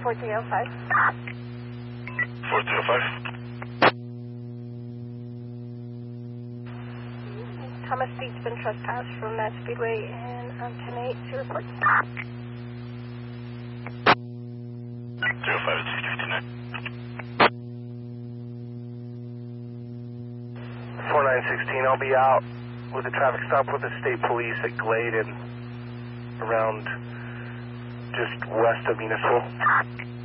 4305. 4305. Thomas Speed's been trespassed from Mass Speedway and 10-8 to report. 05 at 6059. 4916, I'll be out with a traffic stop with the state police at Glade and around just west of Municipal.